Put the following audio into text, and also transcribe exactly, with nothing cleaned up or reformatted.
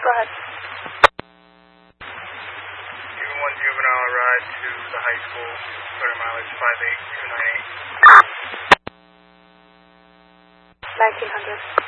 Go ahead. Even one juvenile ride to the high school, clear mileage five eight two nine eight. nineteen hundred.